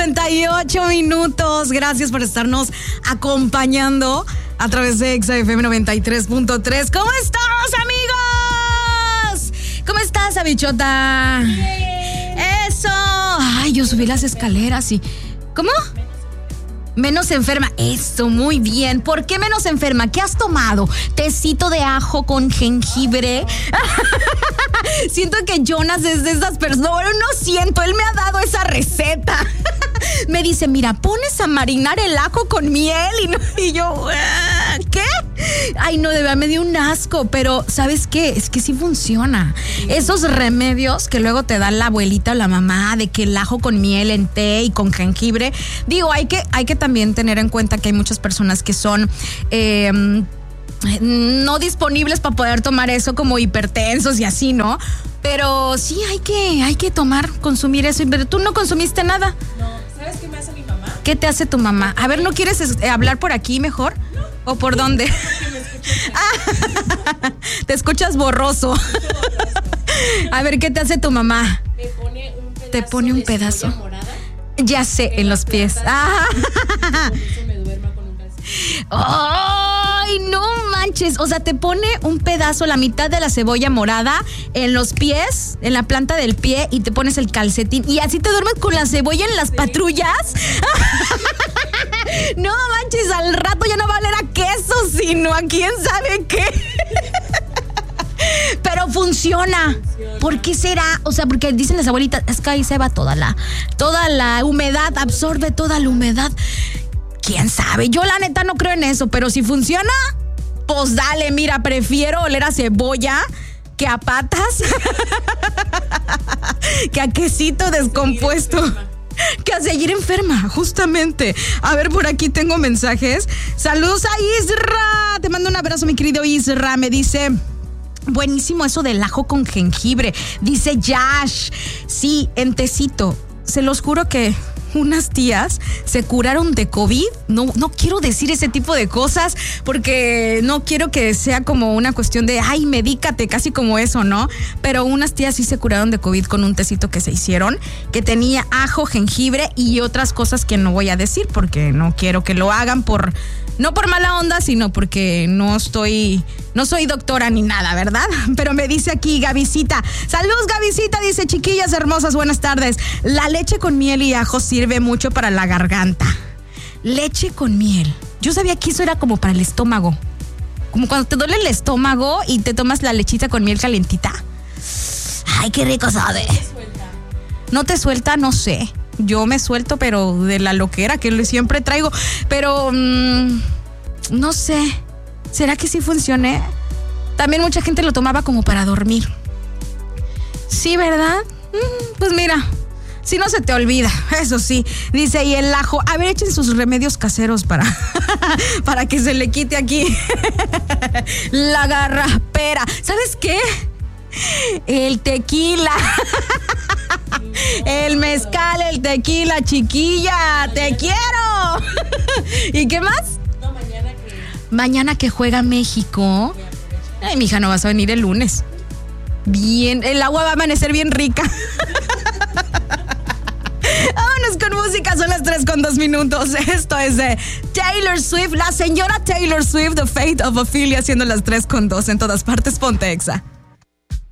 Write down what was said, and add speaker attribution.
Speaker 1: 9:58. Gracias por estarnos acompañando a través de XFM 93.3. ¿Cómo estamos, amigos? ¿Cómo estás, Habichota? Eso. Ay, yo subí las escaleras y... ¿Cómo? Menos enferma. Eso, muy bien. ¿Por qué menos enferma? ¿Qué has tomado? ¿Tecito de ajo con jengibre? Siento que Jonas es de esas personas. No siento, él me ha dado esa receta. Me dice, mira, pones a marinar el ajo con miel y yo, ¿qué? Ay, no, de verdad me dio un asco, pero ¿sabes qué? Es que sí funciona. Esos remedios que luego te da la abuelita o la mamá de que el ajo con miel en té y con jengibre, digo, hay que también tener en cuenta que hay muchas personas que son no disponibles para poder tomar eso, como hipertensos y así, ¿no? Pero sí hay que consumir eso. Pero tú no consumiste nada.
Speaker 2: No, ¿sabes qué me hace mi mamá?
Speaker 1: ¿Qué te hace tu mamá? A ver, ¿no quieres hablar por aquí mejor?
Speaker 2: No.
Speaker 1: ¿O por dónde? Te escuchas borroso. A ver, ¿qué te hace tu mamá?
Speaker 2: Te pone un pedazo. De morada.
Speaker 1: Ya sé, en los pies.
Speaker 2: Me duerma con un calcetín.
Speaker 1: ¡Ay, no manches! O sea, te pone un pedazo, la mitad de la cebolla morada en los pies, en la planta del pie, y te pones el calcetín. ¿Y así te duermes con la cebolla en las patrullas? No manches, al rato ya no va a oler a queso, sino a quién sabe qué. Pero funciona. ¿Por qué será? O sea, porque dicen las abuelitas, es que ahí se va toda la humedad, absorbe toda la humedad. ¿Quién sabe? Yo la neta no creo en eso, pero si funciona, pues dale, mira, prefiero oler a cebolla que a patas, que a quesito descompuesto. Que a seguir enferma, justamente. A ver, por aquí tengo mensajes. Saludos a Isra. Te mando un abrazo, mi querido Isra. Me dice... Buenísimo eso del ajo con jengibre. Dice Yash. Sí, en tecito. Se los juro que unas tías se curaron de COVID. No quiero decir ese tipo de cosas porque no quiero que sea como una cuestión de ay, medícate, casi como eso, ¿no? Pero unas tías sí se curaron de COVID con un tecito que se hicieron, que tenía ajo, jengibre y otras cosas que no voy a decir porque no quiero que lo hagan no por mala onda, sino porque no soy doctora ni nada, ¿verdad? Pero me dice aquí Gavisita. Saludos, Gavisita, dice, chiquillas hermosas, buenas tardes. La leche con miel y ajo sirve mucho para la garganta. Leche con miel. Yo sabía que eso era como para el estómago. Como cuando te duele el estómago y te tomas la lechita con miel calentita. Ay, qué rico sabe. ¿No te suelta? No sé. Yo me suelto, pero de la loquera que siempre traigo. Pero, no sé. ¿Será que sí funcione? También mucha gente lo tomaba como para dormir. Sí, ¿verdad? Pues mira, si no se te olvida, eso sí. Dice, y el ajo. A ver, echen sus remedios caseros para que se le quite aquí la garrapera. ¿Sabes qué? El tequila. El mezcal, el tequila, chiquilla. ¡Te quiero! ¿Y qué más?
Speaker 2: No,
Speaker 1: mañana que juega México. Ay, mija, no vas a venir el lunes. Bien, el agua va a amanecer bien rica. Vámonos con música, son las 3:02. Esto es de Taylor Swift, la señora Taylor Swift, The Fate of Ophelia, siendo las 3:02 en todas partes. Ponte Exa.